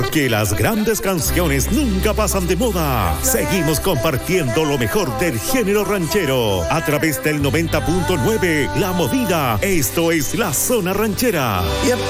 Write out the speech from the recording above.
Porque las grandes canciones nunca pasan de moda. Seguimos compartiendo lo mejor del género ranchero a través del 90.9 La Movida. Esto es La Zona Ranchera.